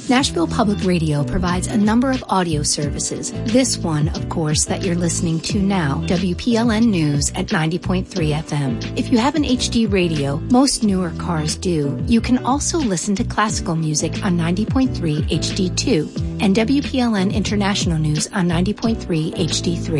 Nashville Public Radio provides a number of audio services. This one, of course, that you're listening to now, WPLN News at 90.3 FM. If you have an HD radio, most newer cars do, you can also listen to classical music on 90.3 HD2 and WPLN International News on 90.3 HD3.